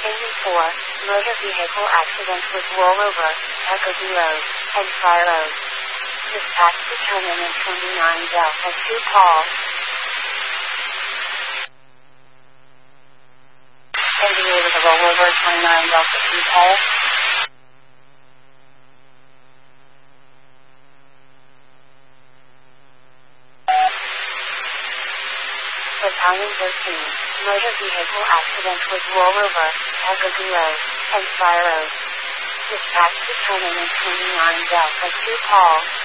Engine 4, motor vehicle accident with rollover, Echo Zero, and Fire Road. Dispatch to terminal 29 Delta 2 call. Engineer with a rollover 29 Delta 2 call. Battalion 13, motor vehicle accident with rollover, Echo Zero, and Fire Road. Dispatch to terminal 29 Delta 2 call.